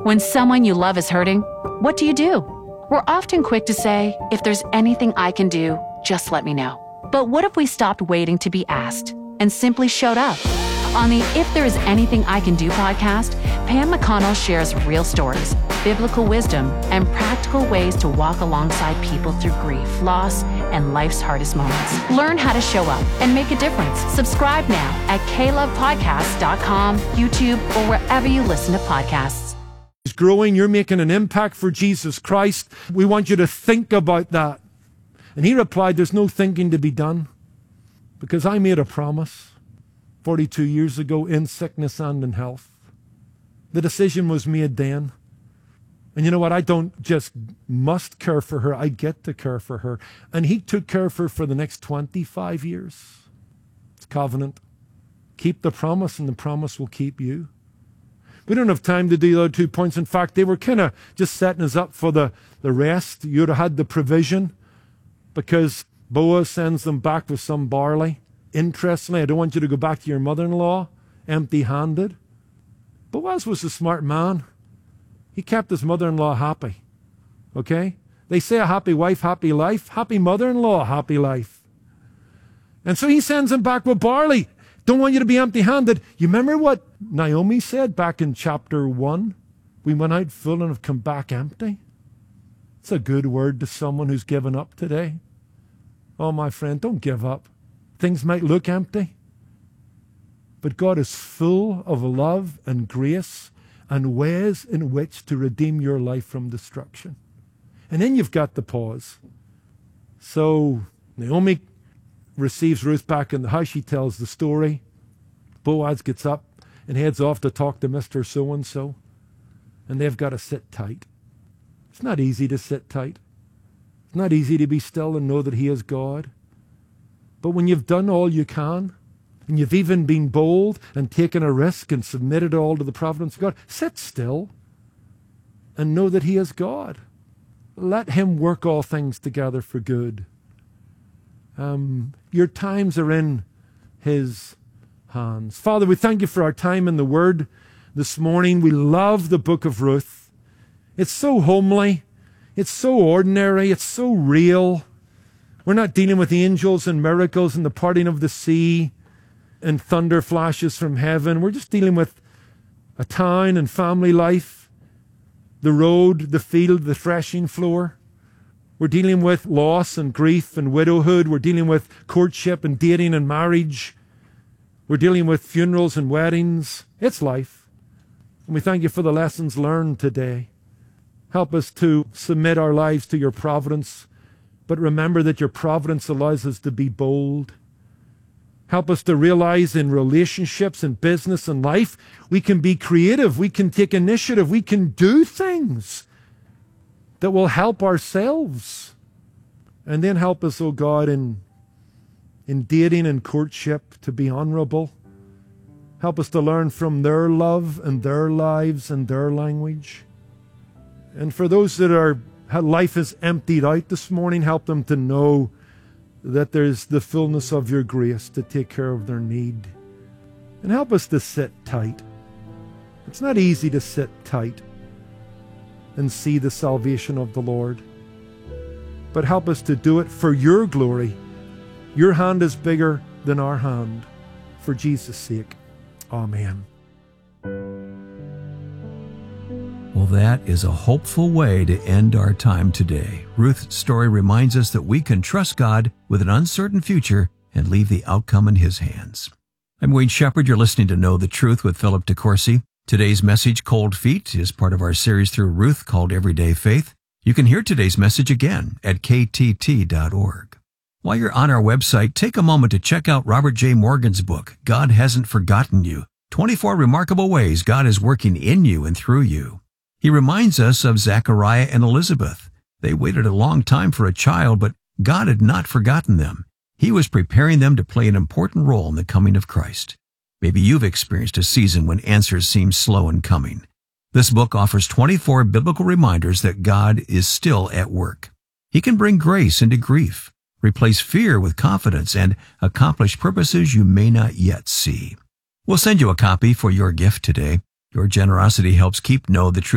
When someone you love is hurting, what do? We're often quick to say, if there's anything I can do, just let me know. But what if we stopped waiting to be asked and simply showed up? On the If There Is Anything I Can Do podcast, Pam McConnell shares real stories, biblical wisdom, and practical ways to walk alongside people through grief, loss, and life's hardest moments. Learn how to show up and make a difference. Subscribe now at klovepodcasts.com, YouTube, or wherever you listen to podcasts. It's growing. You're making an impact for Jesus Christ. We want you to think about that. And he replied, there's no thinking to be done, because I made a promise 42 years ago in sickness and in health. The decision was made then. And you know what? I don't just must care for her. I get to care for her. And he took care of her for the next 25 years. It's covenant. Keep the promise and the promise will keep you. We don't have time to do the other 2 points. In fact, they were kind of just setting us up for the rest. You'd have had the provision because Boaz sends them back with some barley. Interestingly, I don't want you to go back to your mother-in-law empty-handed. Boaz was a smart man. He kept his mother-in-law happy. Okay? They say a happy wife, happy life. Happy mother-in-law, happy life. And so he sends him back with barley. Don't want you to be empty-handed. You remember what Naomi said back in chapter 1? We went out full and have come back empty. It's a good word to someone who's given up today. Oh, my friend, don't give up. Things might look empty, but God is full of love and grace and ways in which to redeem your life from destruction. And then you've got the pause. So Naomi receives Ruth back in the house. She tells the story. Boaz gets up and heads off to talk to Mr. So-and-so. And they've got to sit tight. It's not easy to sit tight. It's not easy to be still and know that he is God. But when you've done all you can, and you've even been bold and taken a risk and submitted all to the providence of God, sit still and know that he is God. Let him work all things together for good. Your times are in his hands. Father, we thank you for our time in the Word this morning. We love the book of Ruth. It's so homely. It's so ordinary. It's so real. We're not dealing with angels and miracles and the parting of the sea and thunder flashes from heaven. We're just dealing with a town and family life, the road, the field, the threshing floor. We're dealing with loss and grief and widowhood. We're dealing with courtship and dating and marriage. We're dealing with funerals and weddings. It's life. And we thank you for the lessons learned today. Help us to submit our lives to your providence, but remember that your providence allows us to be bold. Help us to realize in relationships and business and life, we can be creative, we can take initiative, we can do things that will help ourselves. And then help us, oh God, in dating and courtship to be honorable. Help us to learn from their love and their lives and their language. And for those that life is emptied out this morning, help them to know that there's the fullness of your grace to take care of their need. And help us to sit tight. It's not easy to sit tight and see the salvation of the Lord. But help us to do it for your glory. Your hand is bigger than our hand. For Jesus' sake. Amen. Well, that is a hopeful way to end our time today. Ruth's story reminds us that we can trust God with an uncertain future and leave the outcome in his hands. I'm Wayne Shepherd. You're listening to Know the Truth with Philip DeCourcy. Today's message, Cold Feet, is part of our series through Ruth called Everyday Faith. You can hear today's message again at ktt.org. While you're on our website, take a moment to check out Robert J. Morgan's book, God Hasn't Forgotten You, 24 Remarkable Ways God is Working in You and Through You. He reminds us of Zechariah and Elizabeth. They waited a long time for a child, but God had not forgotten them. He was preparing them to play an important role in the coming of Christ. Maybe you've experienced a season when answers seem slow in coming. This book offers 24 biblical reminders that God is still at work. He can bring grace into grief, replace fear with confidence, and accomplish purposes you may not yet see. We'll send you a copy for your gift today. Your generosity helps keep Know the Truth